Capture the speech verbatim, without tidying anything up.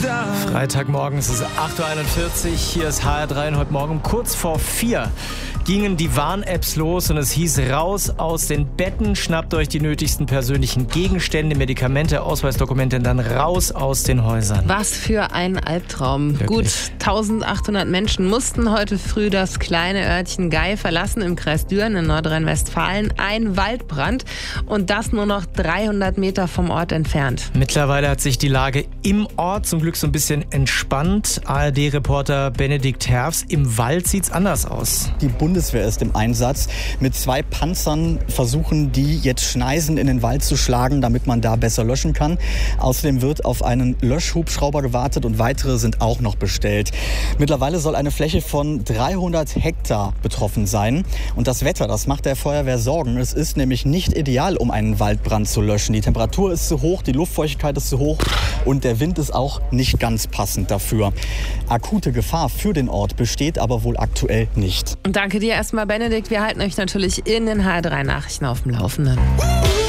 Freitagmorgen, es ist acht Uhr einundvierzig, hier ist H R drei und heute Morgen um kurz vor vier gingen die Warn-Apps los und es hieß raus aus den Betten, schnappt euch die nötigsten persönlichen Gegenstände, Medikamente, Ausweisdokumente und dann raus aus den Häusern. Was für ein Albtraum. Wirklich? Gut eintausendachthundert Menschen mussten heute früh das kleine Örtchen Gei verlassen im Kreis Düren in Nordrhein-Westfalen. Ein Waldbrand und das nur noch dreihundert Meter vom Ort entfernt. Mittlerweile hat sich die Lage im Ort zum Glück so ein bisschen entspannt. A R D-Reporter Benedikt Herfs, im Wald sieht's anders aus. Die Bundeswehr ist im Einsatz. Mit zwei Panzern versuchen die jetzt Schneisen in den Wald zu schlagen, damit man da besser löschen kann. Außerdem wird auf einen Löschhubschrauber gewartet und weitere sind auch noch bestellt. Mittlerweile soll eine Fläche von dreihundert Hektar betroffen sein. Und das Wetter, das macht der Feuerwehr Sorgen. Es ist nämlich nicht ideal, um einen Waldbrand zu löschen. Die Temperatur ist zu hoch, die Luftfeuchtigkeit ist zu hoch und der Wind ist auch nicht ganz passend dafür. Akute Gefahr für den Ort besteht aber wohl aktuell nicht. Danke dir erstmal, Benedikt. Wir halten euch natürlich in den H R drei Nachrichten auf dem Laufenden.